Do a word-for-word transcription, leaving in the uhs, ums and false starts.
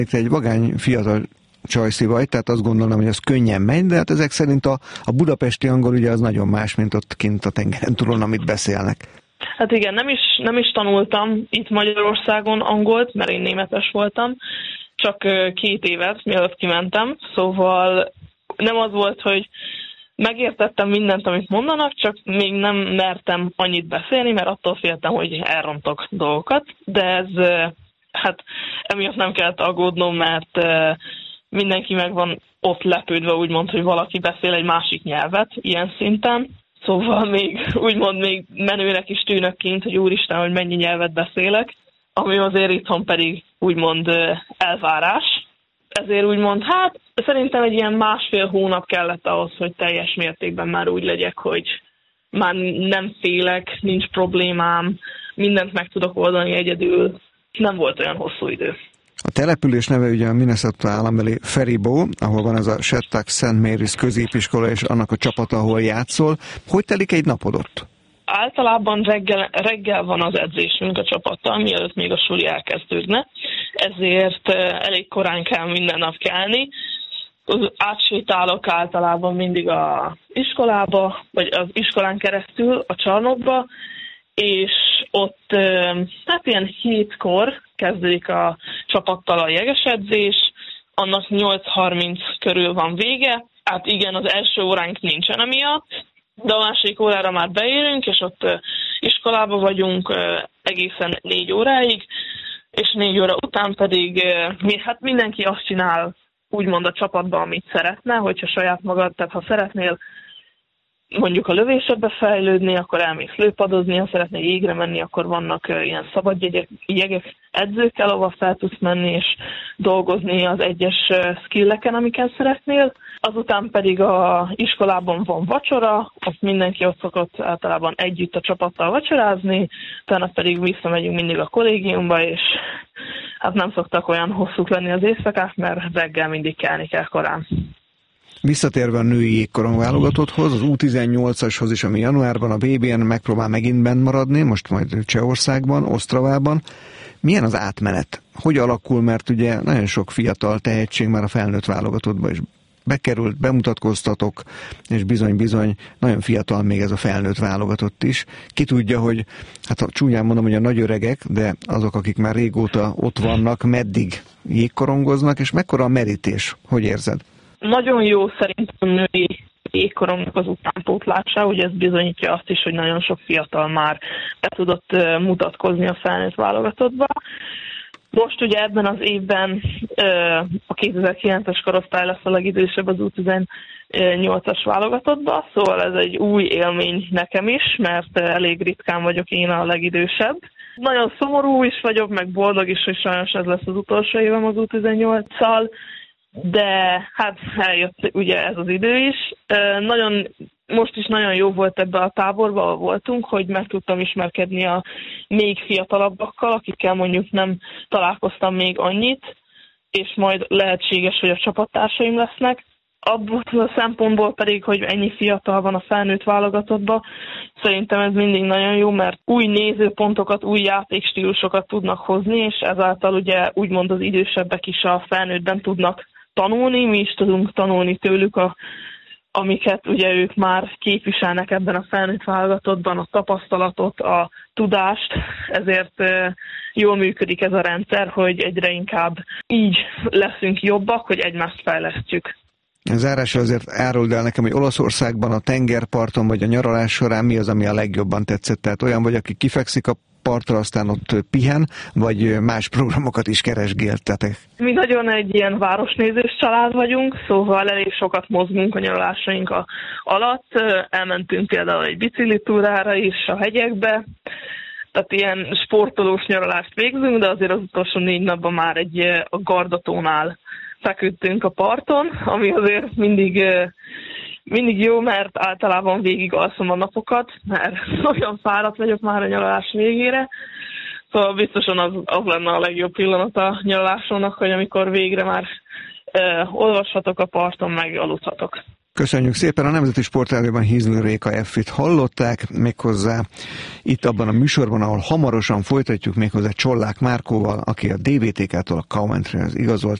Te egy vagány fiatal csajszi vagy, tehát azt gondolom, hogy az könnyen megy, de hát ezek szerint a, a budapesti angol ugye az nagyon más, mint ott kint a tengeren túlon, amit beszélnek. Hát igen, nem is, nem is tanultam itt Magyarországon angolt, mert én németes voltam, csak két évet, mielőtt kimentem, szóval nem az volt, hogy megértettem mindent, amit mondanak, csak még nem mertem annyit beszélni, mert attól féltem, hogy elrontok dolgokat, de ez, hát emiatt nem kellett aggódnom, mert mindenki meg van ott lepődve, úgymond, hogy valaki beszél egy másik nyelvet ilyen szinten. Szóval még úgymond még menőnek is tűnök kint, hogy úristen, hogy mennyi nyelvet beszélek, ami azért itthon pedig úgymond elvárás. Ezért úgymond, hát szerintem egy ilyen másfél hónap kellett ahhoz, hogy teljes mértékben már úgy legyek, hogy már nem félek, nincs problémám, mindent meg tudok oldani egyedül. Nem volt olyan hosszú idő. A település neve ugye a Minnesota állambeli Faribault, ahol van ez a Shattuck Szent Mary's középiskola, és annak a csapata, ahol játszol. Hogy telik egy napod ott? Általában reggel, reggel van az edzésünk a csapattal, mielőtt még a suli elkezdődne, ezért elég korán kell minden nap kelni. Átsétálok általában mindig az iskolába, vagy az iskolán keresztül a csarnokba, és ott hát ilyen hétkor kezdődik a csapattal a jegesedzés, annak nyolc harminc körül van vége. Hát igen, az első óránk nincsen emiatt, de a második órára már beérünk, és ott iskolába vagyunk egészen négy óráig, és négy óra után pedig hát mindenki azt csinál, úgymond a csapatban, amit szeretne, hogyha saját magad, tehát ha szeretnél mondjuk a lövésedbe fejlődni, akkor elmész lőpadozni, ha szeretnél jégre menni, akkor vannak ilyen szabad jegyek, jegyek edzőkkel, ahol fel tudsz menni és dolgozni az egyes skilleken, amiken szeretnél. Azután pedig a iskolában van vacsora, azt mindenki ott szokott általában együtt a csapattal vacsorázni, utána pedig visszamegyünk mindig a kollégiumba, és hát nem szoktak olyan hosszúk lenni az éjszakák, mert reggel mindig kelni kell korán. Visszatérve a női jégkorong válogatotthoz, az U tizennyolcashoz is, ami januárban a bé bén megpróbál megint benn maradni, most majd Csehországban, Ostravában. Milyen az átmenet? Hogy alakul, mert ugye nagyon sok fiatal tehetség már a felnőtt válogatottba is bekerült, bemutatkoztatok, és bizony-bizony nagyon fiatal még ez a felnőtt válogatott is. Ki tudja, hogy, hát csúnyán mondom, hogy a nagy öregek, de azok, akik már régóta ott vannak, meddig jégkorongoznak, és mekkora a merítés? Hogy érzed? Nagyon jó szerintem a női jégkorongnak az utánpótlása, ugye ez bizonyítja azt is, hogy nagyon sok fiatal már be tudott mutatkozni a felnőtt válogatottba. Most ugye ebben az évben a kétezer-kilences korosztály lesz a legidősebb az U tizennyolcas válogatottba, szóval ez egy új élmény nekem is, mert elég ritkán vagyok én a legidősebb. Nagyon szomorú is vagyok, meg boldog is, hogy sajnos ez lesz az utolsó évem az U tizennyolccal, de hát eljött ugye ez az idő is. Nagyon, most is nagyon jó volt ebbe a táborba, ahol voltunk, hogy meg tudtam ismerkedni a még fiatalabbakkal, akikkel mondjuk nem találkoztam még annyit, és majd lehetséges, hogy a csapattársaim lesznek. Abból a szempontból pedig, hogy ennyi fiatal van a felnőtt válogatottban, szerintem ez mindig nagyon jó, mert új nézőpontokat, új játékstílusokat tudnak hozni, és ezáltal ugye úgymond az idősebbek is a felnőttben tudnak tanulni, mi is tudunk tanulni tőlük, a, amiket ugye ők már képviselnek ebben a felnőtt válogatottban, a tapasztalatot, a tudást, ezért jól működik ez a rendszer, hogy egyre inkább így leszünk jobbak, hogy egymást fejlesztjük. Zárásra azért áruld el nekem, hogy Olaszországban a tengerparton vagy a nyaralás során mi az, ami a legjobban tetszett? Tehát olyan vagy, aki kifekszik a partra, aztán ott pihen, vagy más programokat is keresgéltetek? Mi nagyon egy ilyen városnézős család vagyunk, szóval elég sokat mozgunk a nyaralásaink alatt. Elmentünk például egy biciklitúrára is a hegyekbe, tehát ilyen sportolós nyaralást végzünk, de azért az utolsó négy napban már egy a Gardatónál feküdtünk a parton, ami azért mindig, mindig jó, mert általában végig alszom a napokat, mert olyan fáradt vagyok már a nyaralás végére. Szóval biztosan az, az lenne a legjobb pillanat a nyaralásomnak, hogy amikor végre már uh, olvashatok a parton, meg aludhatok. Köszönjük szépen, a Nemzeti Sportrádióban Hízlő Réka Effit hallották, méghozzá itt abban a műsorban, ahol hamarosan folytatjuk, méghozzá Csollák Márkóval, aki a dé vé té ká-tól a Coventryhez igazolt.